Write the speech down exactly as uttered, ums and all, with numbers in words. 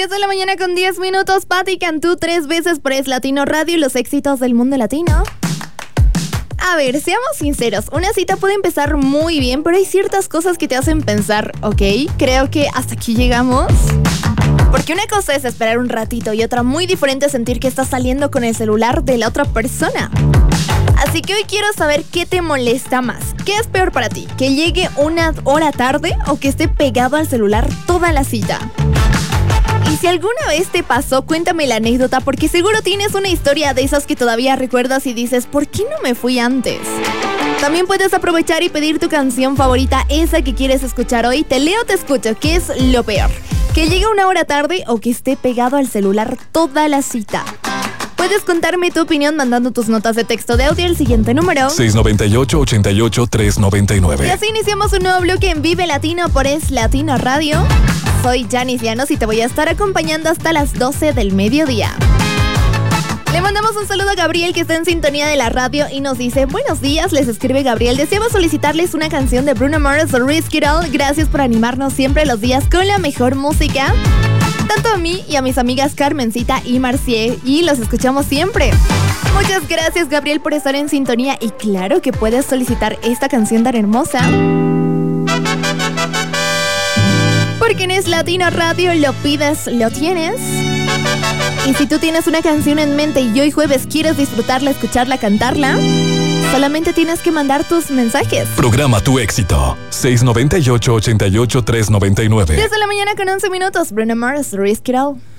diez de la mañana con diez minutos. Patti Cantú tres veces por Es Latino Radio y los éxitos del mundo latino. A ver, seamos sinceros, una cita puede empezar muy bien, pero hay ciertas cosas que te hacen pensar, ¿ok? Creo que hasta aquí llegamos. Porque una cosa es esperar un ratito y otra muy diferente es sentir que estás saliendo con el celular de la otra persona. Así que hoy quiero saber qué te molesta más. ¿Qué es peor para ti? ¿Que llegue una hora tarde o que esté pegado al celular toda la cita? Y si alguna vez te pasó, cuéntame la anécdota, porque seguro tienes una historia de esas que todavía recuerdas y dices, ¿por qué no me fui antes? También puedes aprovechar y pedir tu canción favorita, esa que quieres escuchar hoy. Te leo, te escucho. ¿Qué es lo peor? ¿Que llegue una hora tarde o que esté pegado al celular toda la cita? Puedes contarme tu opinión mandando tus notas de texto de audio al siguiente número seis nueve ocho, ocho ocho, tres nueve nueve. Y así iniciamos un nuevo bloque en Vive Latino por Es Latino Radio. Soy Janice Llanos y te voy a estar acompañando hasta las doce del mediodía. Le mandamos un saludo a Gabriel, que está en sintonía de la radio y nos dice: buenos días, les escribe Gabriel. Deseamos solicitarles una canción de Bruno Mars, Risk It All. Gracias por animarnos siempre los días con la mejor música. Tanto a mí y a mis amigas Carmencita y Marcie, y los escuchamos siempre. Muchas gracias, Gabriel, por estar en sintonía. Y claro que puedes solicitar esta canción tan hermosa, porque en Es Latino Radio lo pides, lo tienes. Y si tú tienes una canción en mente y hoy jueves quieres disfrutarla, escucharla, cantarla, solamente tienes que mandar tus mensajes. Programa tu éxito. seis nueve ocho, ocho ocho, tres nueve nueve. diez de la mañana con once minutos. Bruno Mars, Risk It All.